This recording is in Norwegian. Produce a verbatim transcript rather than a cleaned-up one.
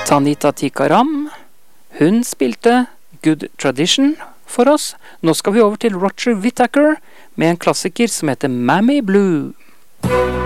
Tanita Tikaram, hun spilte Good Tradition for oss. Nå skal vi over til Roger Whittaker med en klassiker som heter Mammy Blue.